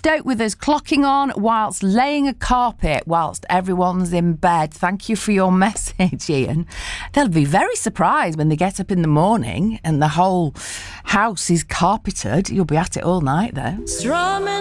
Stoke with us, clocking on whilst laying a carpet whilst everyone's in bed. Thank you for your message, Ian. They'll be very surprised when they get up in the morning and the whole house is carpeted. You'll be at it all night, though.